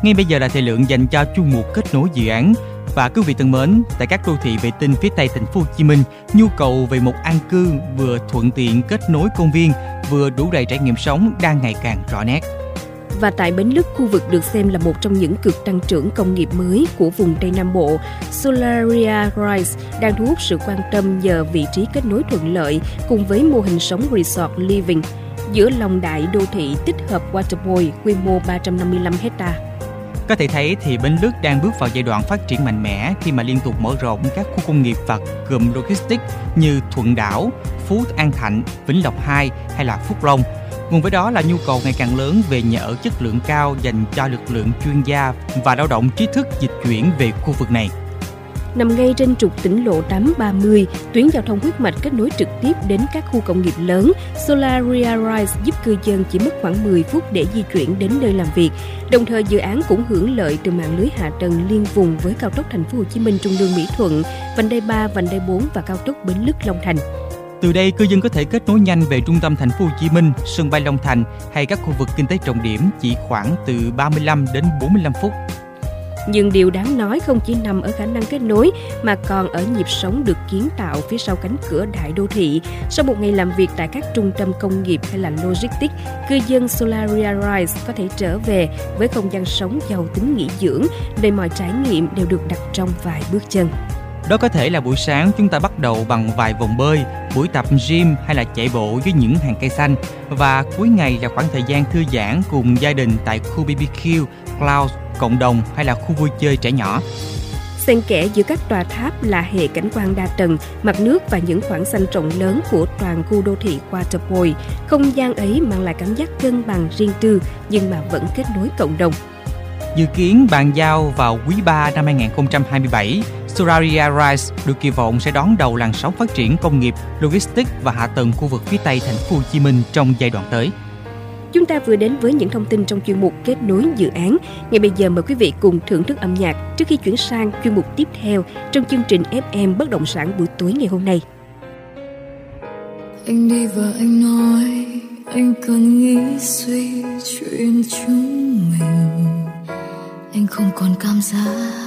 Ngay bây giờ là thời lượng dành cho chuyên mục kết nối dự án. Và quý vị thân mến, tại các đô thị vệ tinh phía Tây thành phố Hồ Chí Minh, nhu cầu về một an cư vừa thuận tiện kết nối công viên, vừa đủ đầy trải nghiệm sống đang ngày càng rõ nét. Và tại Bến Lức, khu vực được xem là một trong những cực tăng trưởng công nghiệp mới của vùng Tây Nam Bộ, Solaria Rise đang thu hút sự quan tâm nhờ vị trí kết nối thuận lợi cùng với mô hình sống resort living giữa lòng đại đô thị tích hợp Waterboy quy mô 355 hectare. Có thể thấy thì Bến Lức đang bước vào giai đoạn phát triển mạnh mẽ khi mà liên tục mở rộng các khu công nghiệp và cụm logistics như Thuận Đảo, Phú An Thạnh, Vĩnh Lộc 2 hay là Phúc Long. Cùng với đó là nhu cầu ngày càng lớn về nhà ở chất lượng cao dành cho lực lượng chuyên gia và lao động trí thức dịch chuyển về khu vực này. Nằm ngay trên trục tỉnh lộ 830, tuyến giao thông huyết mạch kết nối trực tiếp đến các khu công nghiệp lớn, Solaria Rise giúp cư dân chỉ mất khoảng 10 phút để di chuyển đến nơi làm việc. Đồng thời dự án cũng hưởng lợi từ mạng lưới hạ tầng liên vùng với cao tốc Thành phố Hồ Chí Minh Trung Lương Mỹ Thuận, vành đai 3, vành đai 4 và cao tốc Bến Lức Long Thành. Từ đây, cư dân có thể kết nối nhanh về trung tâm Thành phố Hồ Chí Minh, sân bay Long Thành hay các khu vực kinh tế trọng điểm chỉ khoảng từ 35 đến 45 phút. Nhưng điều đáng nói không chỉ nằm ở khả năng kết nối mà còn ở nhịp sống được kiến tạo phía sau cánh cửa đại đô thị. Sau một ngày làm việc tại các trung tâm công nghiệp hay là logistics, cư dân Solaria Rise có thể trở về với không gian sống giàu tính nghỉ dưỡng, nơi mọi trải nghiệm đều được đặt trong vài bước chân. Đó có thể là buổi sáng chúng ta bắt đầu bằng vài vòng bơi, buổi tập gym hay là chạy bộ dưới những hàng cây xanh. Và cuối ngày là khoảng thời gian thư giãn cùng gia đình tại khu BBQ, Cloud, cộng đồng hay là khu vui chơi trẻ nhỏ. Xen kẽ giữa các tòa tháp là hệ cảnh quan đa tầng, mặt nước và những khoảng sân rộng lớn của toàn khu đô thị Waterboy. Không gian ấy mang lại cảm giác cân bằng riêng tư nhưng mà vẫn kết nối cộng đồng. Dự kiến bàn giao vào quý 3 năm 2027, Solaria Rise được kỳ vọng sẽ đón đầu làn sóng phát triển công nghiệp, logistics và hạ tầng khu vực phía Tây thành phố Hồ Chí Minh trong giai đoạn tới. Chúng ta vừa đến với những thông tin trong chuyên mục kết nối dự án. Ngay bây giờ mời quý vị cùng thưởng thức âm nhạc trước khi chuyển sang chuyên mục tiếp theo trong chương trình FM Bất động sản buổi tối ngày hôm nay. Anh đi và anh nói anh cần nghĩ suy chuyện chúng mình. Anh không còn cảm giác